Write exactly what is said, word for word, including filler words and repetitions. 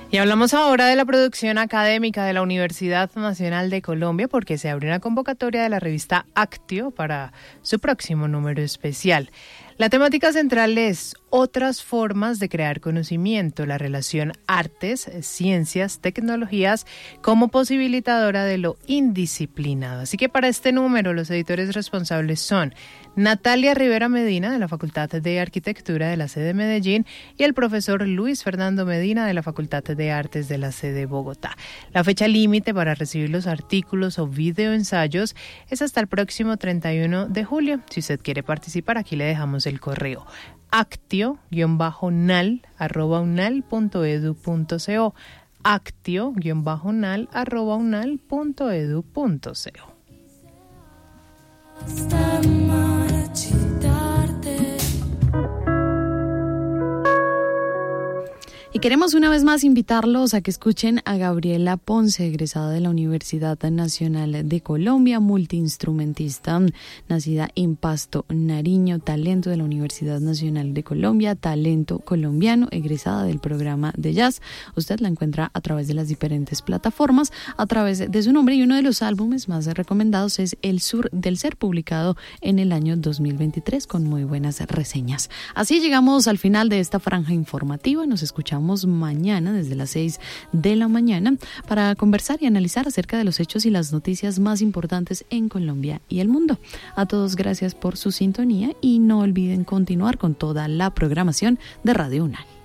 Y hablamos ahora de la producción académica de la Universidad Nacional de Colombia porque se abre una convocatoria de la revista Actio para su próximo número especial. La temática central es otras formas de crear conocimiento, la relación artes, ciencias, tecnologías como posibilitadora de lo indisciplinado. Así que para este número los editores responsables son Natalia Rivera Medina de la Facultad de Arquitectura de la sede de Medellín y el profesor Luis Fernando Medina de la Facultad de Artes de la sede de Bogotá. La fecha límite para recibir los artículos o videoensayos es hasta el próximo treinta y uno de julio. Si usted quiere participar, aquí le dejamos el correo actio-nal arroba unal punto edu punto co actio-nal arroba unal punto edu punto co. Y queremos una vez más invitarlos a que escuchen a Gabriela Ponce, egresada de la Universidad Nacional de Colombia, multiinstrumentista, nacida en Pasto, Nariño, talento de la Universidad Nacional de Colombia, talento colombiano, egresada del programa de jazz. Usted la encuentra a través de las diferentes plataformas, a través de su nombre, y uno de los álbumes más recomendados es El Sur del Ser, publicado en el año dos mil veintitrés con muy buenas reseñas. Así llegamos al final de esta franja informativa. Nos escuchamos mañana desde las seis de la mañana para conversar y analizar acerca de los hechos y las noticias más importantes en Colombia y el mundo. A todos gracias por su sintonía y no olviden continuar con toda la programación de Radio UNAL.